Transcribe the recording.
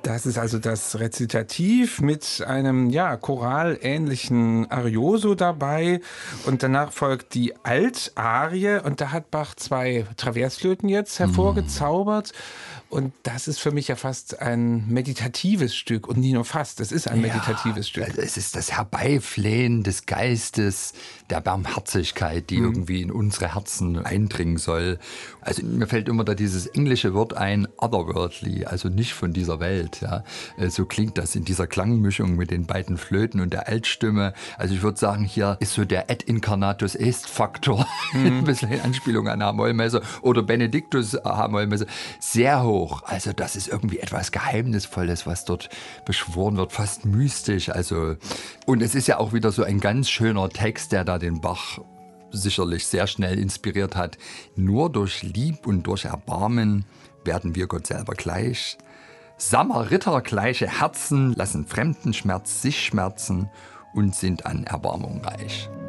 Das ist also das Rezitativ mit einem, ja, choralähnlichen Arioso dabei und danach folgt die Altarie und da hat Bach zwei Traversflöten jetzt hervorgezaubert und das ist für mich ja fast ein meditatives Stück und nicht nur fast, es ist ein meditatives Stück. Also es ist das Herbeiflehen des Geistes, der Barmherzigkeit, die irgendwie in unsere Herzen eindringen soll. Also mir fällt immer da dieses englische Wort ein, otherworldly, also nicht von dieser Welt. Ja. So klingt das in dieser Klangmischung mit den beiden Flöten und der Altstimme. Also ich würde sagen, hier ist so der Ad incarnatus est Faktor, ein bisschen in Anspielung an H-Moll-Messe oder Benediktus H-Moll-Messe, sehr hoch. Also das ist irgendwie etwas Geheimnisvolles, was dort beschworen wird, fast mystisch. Also, und es ist ja auch wieder so ein ganz schöner Text, der da den Bach sicherlich sehr schnell inspiriert hat. Nur durch Lieb und durch Erbarmen werden wir Gott selber gleich. Samaritergleiche Herzen lassen Fremdenschmerz sich schmerzen und sind an Erbarmung reich.